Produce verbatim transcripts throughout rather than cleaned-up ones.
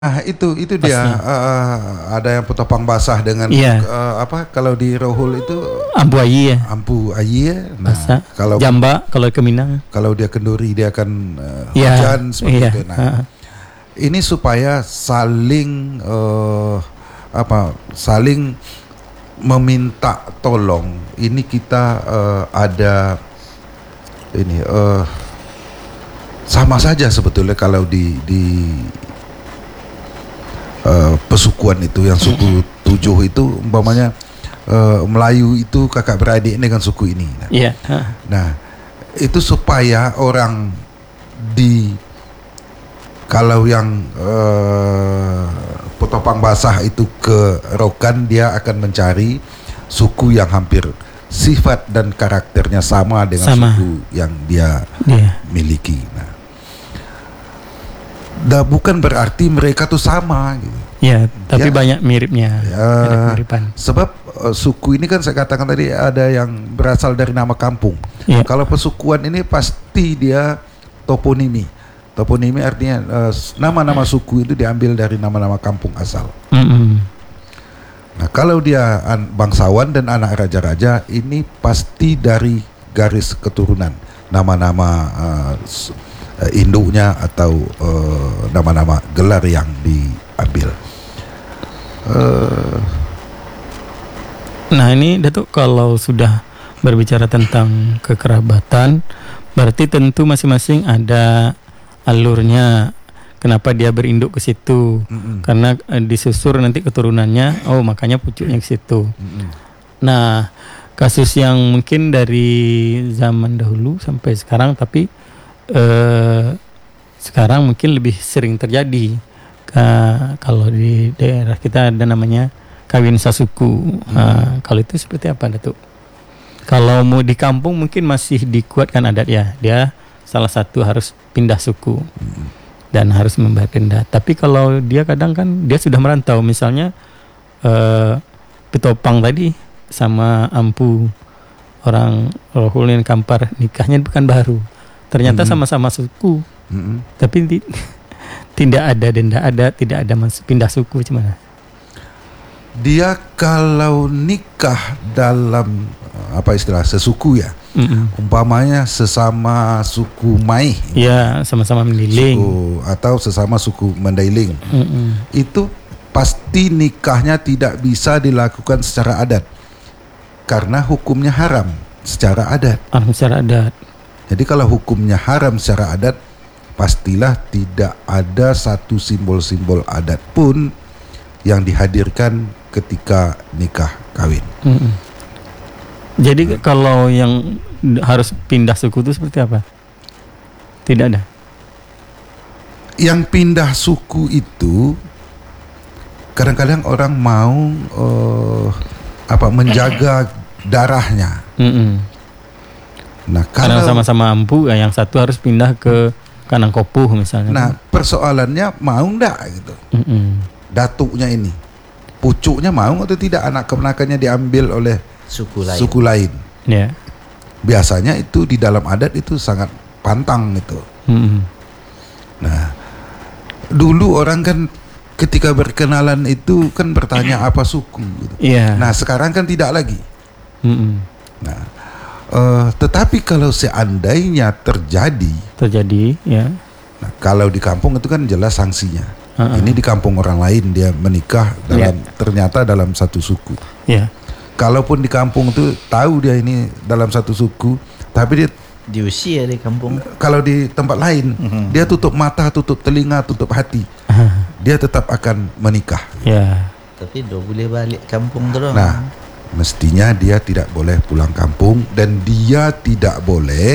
Ah itu itu dia uh, ada yang petopang basah dengan Iya. uh, apa kalau di Rohul itu Ampu Ayi ya. ampu ayi ya. Nah, Basah. kalau Jamba kalau ke Minang. kalau dia kenduri dia akan uh, Iya, hujan seperti iya. itu. Nah, Ha. ini supaya saling uh, apa saling meminta tolong. Ini kita uh, ada ini uh, sama saja sebetulnya kalau di di Uh, pesukuan itu yang suku tujuh itu umpamanya uh, Melayu itu kakak beradik dengan suku ini. Nah, Iya. Ha. nah itu supaya orang di kalau yang uh, petopang basah itu ke Rokan dia akan mencari suku yang hampir sifat dan karakternya sama dengan Sama. suku yang dia Iya. miliki. Nah, dah bukan berarti mereka tuh sama gitu. Iya, tapi Ya. banyak miripnya. Ya, Ada kemiripan. sebab uh, suku ini kan saya katakan tadi ada yang berasal dari nama kampung. Iya. Kalau pesukuan ini pasti dia toponimi. Toponimi artinya uh, s- nama-nama suku itu diambil dari nama-nama kampung asal. Mm-mm. Nah, kalau dia an- bangsawan dan anak raja-raja ini pasti dari garis keturunan. Nama-nama uh, s- uh, induknya atau uh, nama-nama gelar yang diambil. Uh, Nah ini Datuk kalau sudah berbicara tentang kekerabatan, berarti tentu masing-masing ada alurnya. Kenapa dia berinduk ke situ? mm-mm, Karena eh, disusur nanti keturunannya. Oh makanya pucuknya ke situ. mm-mm. Nah kasus yang mungkin dari zaman dahulu sampai sekarang, tapi eh, sekarang mungkin lebih sering terjadi. Ka- kalau di daerah kita ada namanya kawin sasuku. Nah, kalau itu seperti apa Datuk? Kalau mau di kampung mungkin masih dikuatkan adat ya. Dia salah satu harus pindah suku dan harus membayar denda. Tapi kalau dia kadang kan dia sudah merantau, misalnya eh, Petopang tadi sama Ampu orang Rohul dan Kampar nikahnya bukan baru. Ternyata Hmm. sama-sama suku, Mm-mm. tapi ti- tidak ada denda adat, tidak ada mas- pindah suku gimana? Dia kalau nikah dalam uh, apa istilah sesuku ya, Mm-mm. umpamanya sesama suku Mai, Ya sama-sama meniling. suku atau sesama suku Mandailing, Mm-mm. itu pasti nikahnya tidak bisa dilakukan secara adat karena hukumnya haram secara adat. Ah, secara adat. Jadi kalau hukumnya haram secara adat, pastilah tidak ada satu simbol-simbol adat pun yang dihadirkan ketika nikah kawin. Mm-mm. Jadi kalau yang d- harus pindah suku itu seperti apa? Tidak ada. Yang pindah suku itu kadang-kadang orang mau eh, apa menjaga darahnya. Mm-mm. Nah, Karena kalau sama-sama ampu, ya, yang satu harus pindah ke Kanangkopuh misalnya. nah persoalannya mau enggak gitu. Mm-mm. Datuknya ini, pucuknya mau atau tidak anak keponakannya diambil oleh Suku lain. suku lain. Ya. Biasanya itu di dalam adat itu sangat pantang itu. Mm-mm. Nah, dulu orang kan ketika berkenalan itu kan bertanya apa suku gitu. Iya. Nah, sekarang kan tidak lagi. Mm-mm. Nah, eh, tetapi kalau seandainya terjadi, Terjadi, ya. nah kalau di kampung itu kan jelas sanksinya. Uh-uh. Ini di kampung orang lain dia menikah dalam ternyata dalam satu suku. Ya. Kalaupun di kampung itu tahu dia ini dalam satu suku, tapi dia Diusir di kampung. kalau di tempat lain dia tutup mata, tutup telinga, tutup hati, dia tetap akan menikah. Ya. Tapi dia boleh balik kampung terus. Nah, mestinya dia tidak boleh pulang kampung dan dia tidak boleh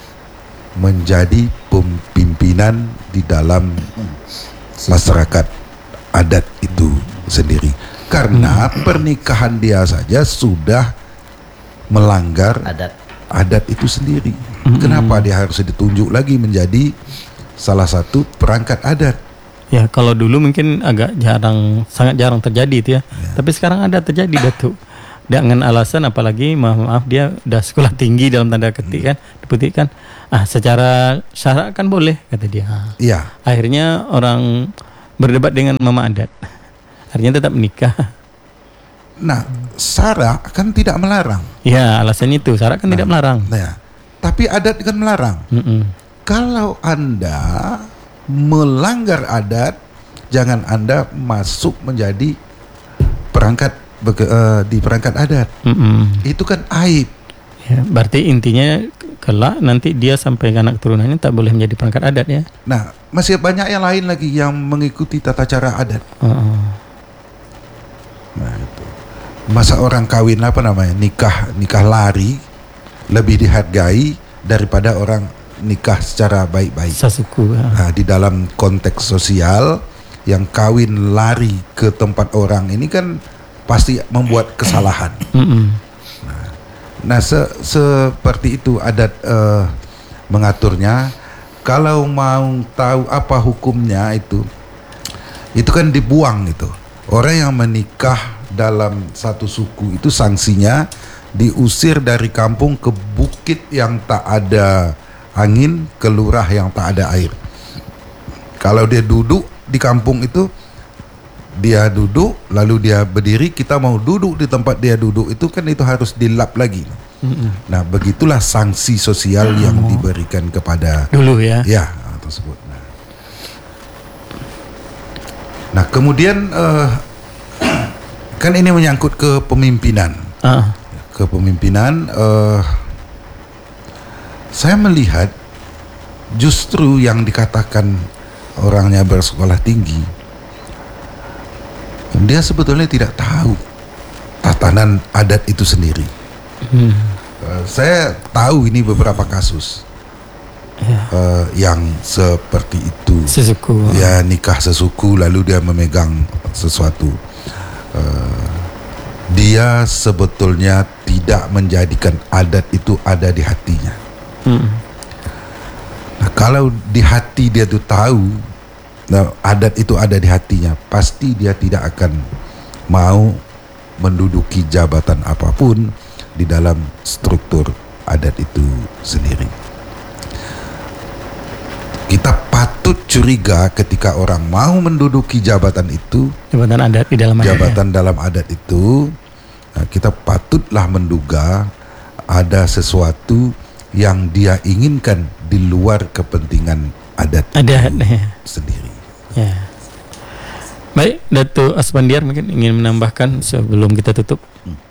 menjadi pimpinan di dalam masyarakat adat itu sendiri. Karena pernikahan dia saja sudah melanggar Adat. adat itu sendiri. Kenapa dia harus ditunjuk lagi menjadi salah satu perangkat adat? Ya, kalau dulu mungkin agak jarang, sangat jarang terjadi itu ya. Tapi sekarang ada terjadi Datuk. Dengan alasan apalagi maaf, maaf dia udah sekolah tinggi dalam tanda ketik kan, dipetik kan. Ah, secara syarat kan boleh kata dia. Iya. Akhirnya orang berdebat dengan mama adat. Artinya tetap menikah. Nah, Sara kan tidak melarang. Ya, alasannya itu syarat kan Nah, tidak melarang. Nah, tapi adat kan melarang. Mm-mm. Kalau Anda melanggar adat, jangan Anda masuk menjadi perangkat bege- eh, di perangkat adat. Mm-mm. Itu kan aib. Ya, berarti intinya kelak nanti dia sampai ke anak turunannya tak boleh menjadi perangkat adat ya. Nah, masih banyak yang lain lagi yang mengikuti tata cara adat. Uh-uh. Nah, itu. Masa orang kawin apa namanya? Nikah nikah lari lebih dihargai daripada orang nikah secara baik-baik. Sasuku. Ya. Nah, di dalam konteks sosial yang kawin lari ke tempat orang ini kan pasti membuat kesalahan. Mm-mm. Nah, se- seperti itu adat eh, mengaturnya. Kalau mau tahu apa hukumnya itu, itu kan dibuang itu. Orang yang menikah dalam satu suku itu sanksinya diusir dari kampung ke bukit yang tak ada angin, ke lurah yang tak ada air. Kalau dia duduk di kampung itu, dia duduk lalu dia berdiri, kita mau duduk di tempat dia duduk itu kan itu harus dilap lagi. Mm-mm. Nah, begitulah sanksi sosial yang diberikan kepada Dulu ya. ya tersebut. Nah, nah kemudian eh, kan ini menyangkut ke pemimpinan. Ah. Kepemimpinan eh, saya melihat justru yang dikatakan orangnya bersekolah tinggi, dia sebetulnya tidak tahu tatanan adat itu sendiri. Hmm. Uh, saya tahu ini beberapa kasus Ya. uh, yang seperti itu. Sesuku. Ya, nikah sesuku lalu dia memegang sesuatu. Uh, dia sebetulnya tidak menjadikan adat itu ada di hatinya. Mm. Nah, kalau di hati dia tuh tahu, nah, adat itu ada di hatinya, pasti dia tidak akan mau menduduki jabatan apapun di dalam struktur adat itu sendiri. Kita patut curiga ketika orang mau menduduki jabatan itu, Jabatan adat di dalam adat. jabatan dalam adat itu, nah, kita patutlah menduga ada sesuatu yang dia inginkan di luar kepentingan adat Adat. itu Ya. sendiri. Ya. Baik, Datuk Aspandiar mungkin ingin menambahkan sebelum kita tutup.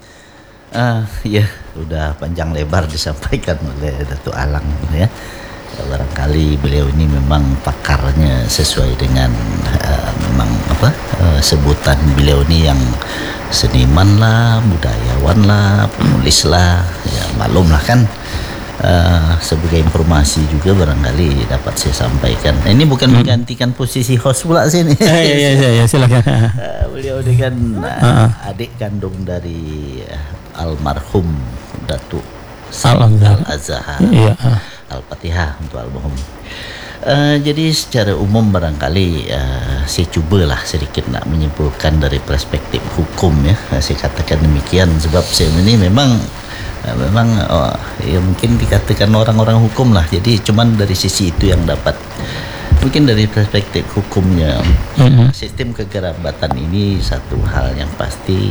Ah, ya, udah panjang lebar disampaikan oleh Datuk Alang ya. Barangkali beliau ini memang pakarnya sesuai dengan uh, memang apa uh, sebutan beliau ini yang seniman lah, budayawan lah, penulis lah, ya maklum lah kan. Uh, sebagai informasi juga barangkali dapat saya sampaikan. Ini bukan hmm. menggantikan posisi host pula sini. Eh, ya, ya, ya, ya, silakan. Uh, beliau ini kan uh, Uh-uh. adik kandung dari uh, almarhum Datuk Al-Azhar. Al-Azhar. Iya. Al-Fatihah untuk almarhum. Uh, jadi secara umum barangkali uh, saya cubalah sedikit nak menyimpulkan dari perspektif hukum ya. Uh, saya katakan demikian sebab saya ini memang uh, memang uh, ya mungkin dikatakan orang-orang hukum lah. Jadi cuman dari sisi itu yang dapat mungkin dari perspektif hukumnya Mm-hmm. sistem kekerabatan ini satu hal yang pasti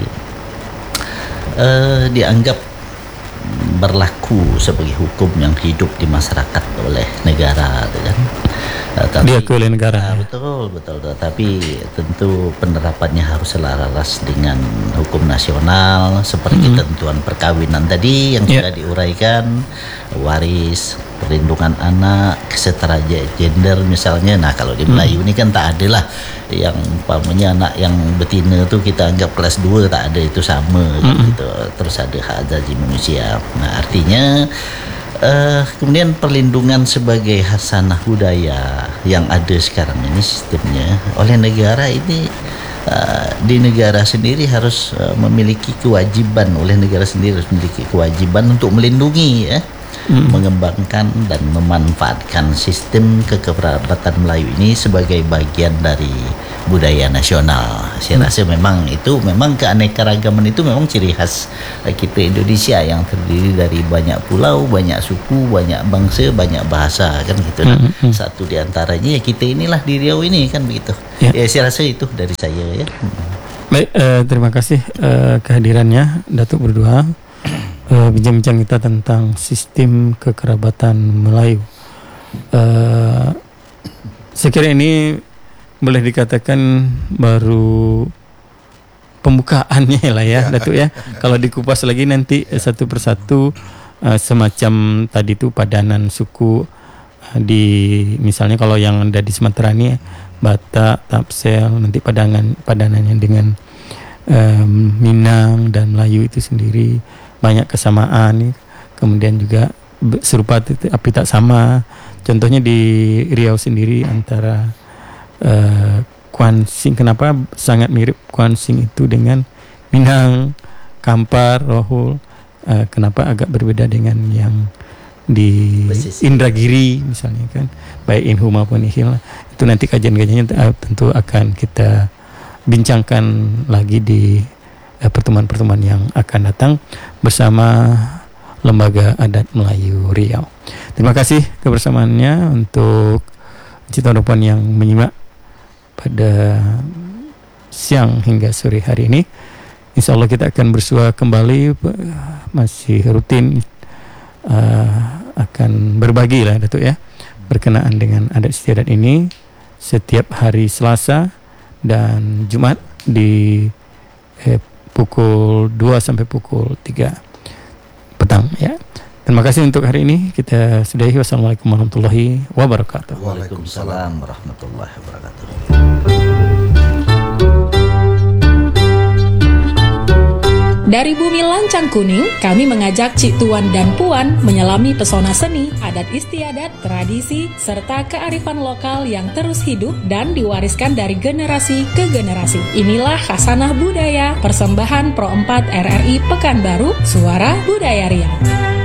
uh, dianggap berlaku sebagai hukum yang hidup di masyarakat oleh negara kan. Uh, tapi, Diakui oleh negara. uh, betul betul tapi tentu penerapannya harus selaras dengan hukum nasional seperti Mm-hmm. ketentuan perkawinan tadi yang Yeah. sudah diuraikan, waris, perlindungan anak, kesetaraan gender misalnya. Nah kalau di Melayu ini kan tak ada lah yang umpamanya anak yang betina tu kita anggap kelas dua, tak ada, itu sama Mm-mm. gitu. Terus ada hak asasi manusia. Nah artinya uh, kemudian perlindungan sebagai hasanah budaya yang ada sekarang ini sistemnya oleh negara ini uh, di negara sendiri harus uh, memiliki kewajiban oleh negara sendiri harus memiliki kewajiban untuk melindungi ya. Mm. Mengembangkan dan memanfaatkan sistem kekerabatan Melayu ini sebagai bagian dari budaya nasional. Saya hmm. rasa memang itu memang keanekaragaman itu memang ciri khas kita Indonesia yang terdiri dari banyak pulau, banyak suku, banyak bangsa, banyak bahasa kan gitu. Hmm. Hmm. Satu di antaranya ya kita inilah di Riau ini kan begitu. Ya, ya saya rasa itu dari saya ya. Hmm. Baik, uh, terima kasih uh, kehadirannya Datuk berdua. Uh, bincang-bincang kita tentang sistem kekerabatan Melayu. Uh, saya kira ini boleh dikatakan baru pembukaannya lah ya, Datuk ya. Kalau dikupas lagi nanti eh, satu persatu uh, semacam tadi itu padanan suku uh, di misalnya kalau yang ada di Sumatera ini Batak, Tapsel, nanti padangan padanannya dengan um, Minang dan Melayu itu sendiri banyak kesamaan nih. Kemudian juga serupa tapi tak sama. Contohnya di Riau sendiri antara Uh, Kuan Sing, kenapa sangat mirip Kuan Sing itu dengan Minang, Kampar, Rohul, uh, kenapa agak berbeda dengan yang di Pesisir. Indragiri misalnya kan, baik Inhu maupun Ihil. Itu nanti kajian-kajiannya uh, tentu akan kita bincangkan lagi di uh, pertemuan-pertemuan yang akan datang bersama Lembaga Adat Melayu Riau. Terima kasih kebersamaannya untuk Cita Rupan yang menyimak pada siang hingga sore hari ini. Insya Allah kita akan bersua kembali, masih rutin uh, akan berbagi lah Datuk ya, berkenaan dengan adat istiadat ini setiap hari Selasa dan Jumat di eh, pukul dua sampai pukul tiga petang ya. Terima kasih untuk hari ini. Kita sudahi. Wassalamualaikum warahmatullahi wabarakatuh. Waalaikumsalam warahmatullahi wabarakatuh. Dari Bumi Lancang Kuning, kami mengajak Cik Tuan dan Puan menyelami pesona seni, adat istiadat, tradisi, serta kearifan lokal yang terus hidup dan diwariskan dari generasi ke generasi. Inilah Khasanah Budaya, persembahan Pro empat R R I Pekanbaru, Suara Budaya Riau.